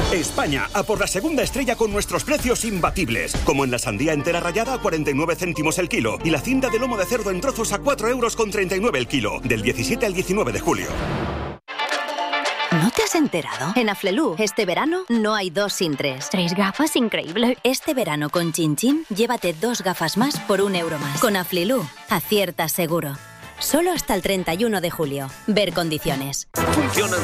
España, a por la segunda estrella con nuestros precios imbatibles. Como en la sandía entera rallada a 49 céntimos el kilo y la cinta de lomo de cerdo en trozos a 4,39 € el kilo. Del 17 al 19 de julio. ¿No te has enterado? En Aflelu, este verano no hay 2 sin 3. 3 gafas, increíble. Este verano con Chin Chin, llévate 2 gafas más por 1 € más. Con Aflelu, aciertas seguro. Solo hasta el 31 de julio. Ver condiciones. Funciona